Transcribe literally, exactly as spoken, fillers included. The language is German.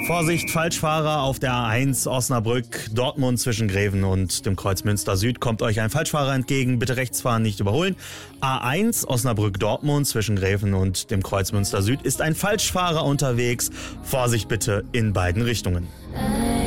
Vorsicht, Falschfahrer auf der A eins Osnabrück, Dortmund zwischen Greven und dem Kreuz Münster Süd kommt euch ein Falschfahrer entgegen. Bitte rechts fahren, nicht überholen. A eins Osnabrück-Dortmund zwischen Greven und dem Kreuz Münster Süd ist ein Falschfahrer unterwegs. Vorsicht bitte in beiden Richtungen.